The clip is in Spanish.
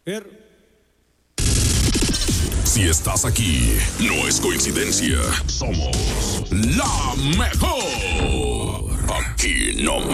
Si estás aquí, no es coincidencia. Somos la mejor. Aquí nomás.